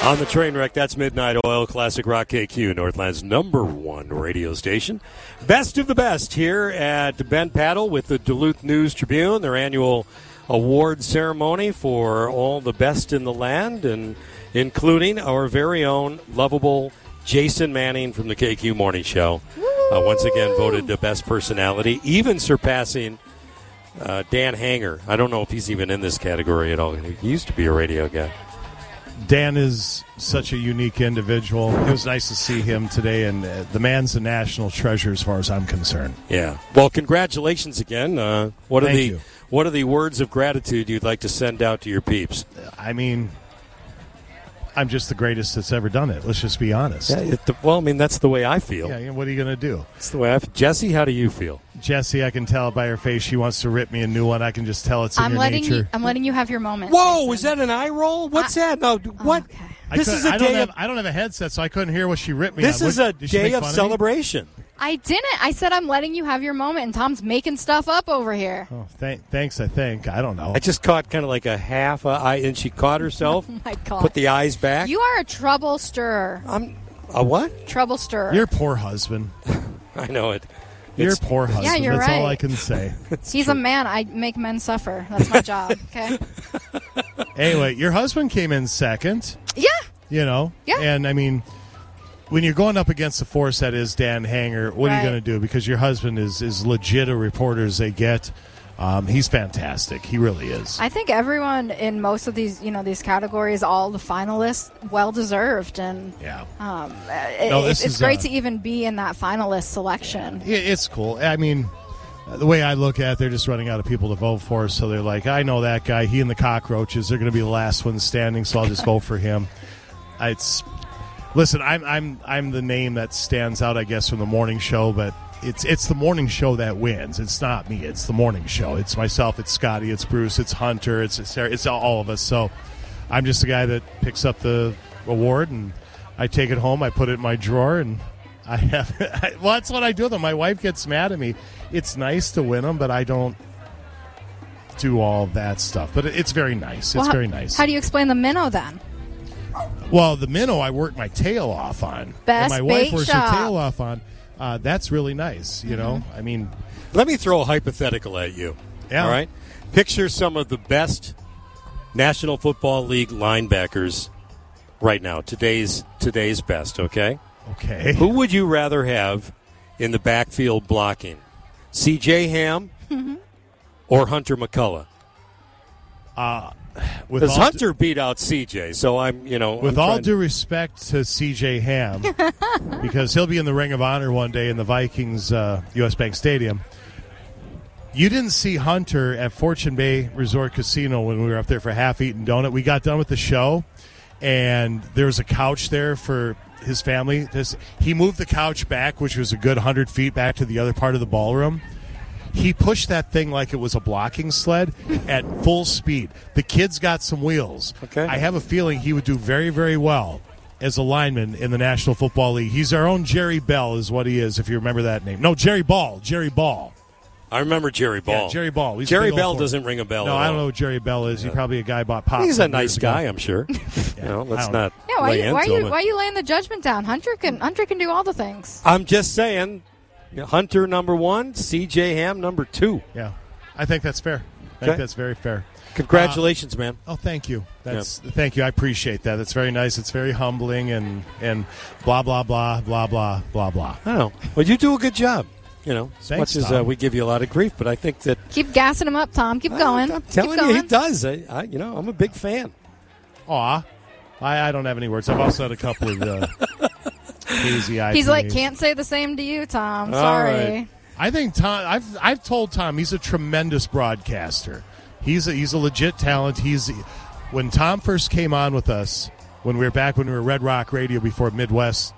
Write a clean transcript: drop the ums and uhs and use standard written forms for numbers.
On the train wreck, that's Midnight Oil, Classic Rock KQ, Northland's #1 radio station. Best of the best here at Bent Paddle with the Duluth News Tribune, their annual award ceremony for all the best in the land, and including our very own lovable Jason Manning from the KQ Morning Show. Once again voted the best personality, even surpassing Dan Hanger. I don't know if he's even in this category at all. He used to be a radio guy. Dan is such a unique individual. It was nice to see him today, and the man's a national treasure as far as I'm concerned. Yeah. Well, congratulations again. What are the words of gratitude you'd like to send out to your peeps? I mean, I'm just the greatest that's ever done it. Let's just be honest. Yeah, that's the way I feel. Yeah, what are you going to do? That's the way I feel. Jesse, how do you feel? Jesse, I can tell by her face she wants to rip me a new one. I can just tell it's in your nature. I'm letting you have your moment. Whoa, is that an eye roll? What's that? No, what? Okay. I don't have a headset, so I couldn't hear what she ripped me on. This is a day of celebration. I didn't. I said I'm letting you have your moment, and Tom's making stuff up over here. Oh, thanks, I think. I don't know. I just caught kind of like a half eye, and she caught herself. Oh, my God. Put the eyes back. You are a trouble stirrer. I'm a what? Trouble stirrer. Your poor husband. I know it. Your poor husband. Yeah, you're That's right. all I can say. He's a man. I make men suffer. That's my job, okay? Anyway, your husband came in second. Yeah. You know? Yeah. And, I mean, when you're going up against the force that is Dan Hanger, what are you going to do? Because your husband is legit a reporter as they get. He's fantastic. He really is. I think everyone in most of these, these categories, all the finalists, well-deserved. And yeah. It's great to even be in that finalist selection. It's cool. I mean, the way I look at it, they're just running out of people to vote for. So they're like, I know that guy. He and the cockroaches. They're going to be the last ones standing, so I'll just vote for him. Listen, I'm the name that stands out, I guess, from the morning show, but it's the morning show that wins. It's not me. It's the morning show. It's myself. It's Scotty. It's Bruce. It's Hunter. It's Sarah. It's all of us. So I'm just the guy that picks up the award, and I take it home. I put it in my drawer, and I have. Well, that's what I do with them. My wife gets mad at me. It's nice to win them, but I don't do all that stuff. But it's very nice. It's very nice. How do you explain the minnow then? Well, the minnow I worked my tail off on. Best and my wife bait works shop. her tail off on. That's really nice, you know. I mean, let me throw a hypothetical at you. Yeah. All right. Picture some of the best National Football League linebackers right now. Today's best. Okay. Okay. Who would you rather have in the backfield blocking? C.J. Ham or Hunter McCullough? Because Hunter beat out C.J., so With all due respect to C.J. Ham, because he'll be in the Ring of Honor one day in the Vikings U.S. Bank Stadium. You didn't see Hunter at Fortune Bay Resort Casino when we were up there for Half-Eaten Donut. We got done with the show, and there was a couch there for his family. He moved the couch back, which was a good 100 feet back to the other part of the ballroom. He pushed that thing like it was a blocking sled at full speed. The kid's got some wheels. Okay. I have a feeling he would do very, very well as a lineman in the National Football League. He's our own Jerry Bell is what he is, if you remember that name. No, Jerry Ball. Jerry Ball. I remember Jerry Ball. Yeah, Jerry Ball. He's Jerry Bell doesn't ring a bell. No, at I don't all. know who Jerry Bell is. He's probably a guy bought pop. He's a nice guy, I'm sure. Let's not. Yeah, why are you laying the judgment down? Hunter can do all the things. I'm just saying. Hunter number 1, C.J. Ham number 2. Yeah, I think that's fair. I think that's very fair. Congratulations, man. Oh, thank you. Thank you. I appreciate that. That's very nice. It's very humbling and blah blah blah blah blah blah blah. I know. Well, you do a good job. As Thanks, much as Tom. we give you a lot of grief, but I think that Keep gassing him up, Tom. Keep going. I'm telling you, he does. I'm a big fan. Aw, I don't have any words. I've also had a couple of hazy IPAs. He's like, can't say the same to you, Tom. All Sorry. right. I think Tom. I've told Tom he's a tremendous broadcaster. He's a legit talent. When Tom first came on with us when we were Red Rock Radio before Midwest